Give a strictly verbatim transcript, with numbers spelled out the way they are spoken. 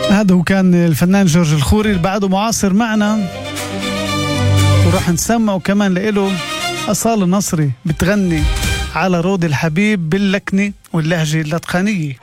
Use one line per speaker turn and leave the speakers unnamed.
هذا هو كان الفنان جورج الخوري اللي بعده معاصر معنا، وراح نسمعه كمان لإله أصالة نصري بتغني على رود الحبيب باللكنة واللهجة اللاتقانية.